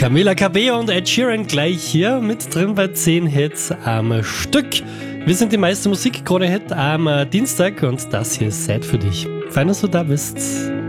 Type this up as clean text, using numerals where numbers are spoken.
Camila Cabello und Ed Sheeran gleich hier mit drin bei 10 Hits am Stück. Wir sind die meiste Musik Krone Hit am Dienstag und das hier ist Zeit für dich. Fein, dass du da bist.